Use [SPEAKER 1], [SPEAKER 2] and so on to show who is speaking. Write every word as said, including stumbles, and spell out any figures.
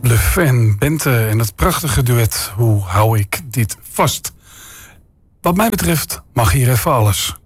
[SPEAKER 1] Bluff en Bente en het prachtige duet Hoe hou ik dit vast? Wat mij betreft mag hier even alles.